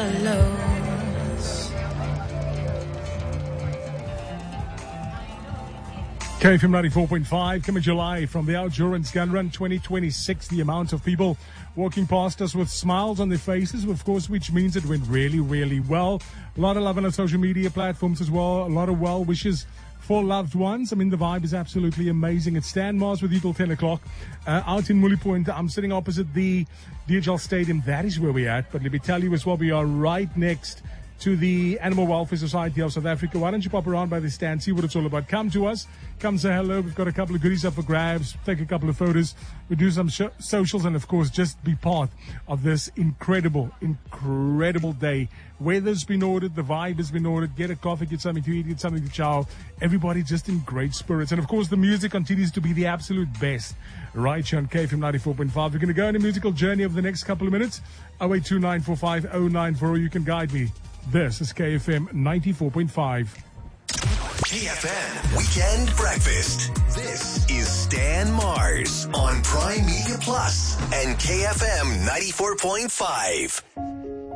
gallows. KFM 94.5 coming July from the Outdurance Gun Run 2026. The amount of people walking past us with smiles on their faces, of course, which means it went really, really well. A lot of love on our social media platforms as well. A lot of well wishes for loved ones. I mean, the vibe is absolutely amazing. It's Stan Mars with you till 10 o'clock. Out in Muli Point, I'm sitting opposite the DHL Stadium. That is where we're at. But let me tell you as well, we are right next to the Animal Welfare Society of South Africa. Why don't you pop around by the stand, see what it's all about. Come to us, come say hello. We've got a couple of goodies up for grabs, take a couple of photos, we do some socials, and of course just be part of this incredible day. Weather's been ordered, the vibe has been ordered. Get a coffee, get something to eat, get something to chow. Everybody just in great spirits, and of course the music continues to be the absolute best right here on KFM 94.5. We're going to go on a musical journey over the next couple of minutes. 0829450940. You can guide me. This is KFM 94.5. KFM Weekend Breakfast. This is Stan Mars on Prime Media Plus and KFM 94.5.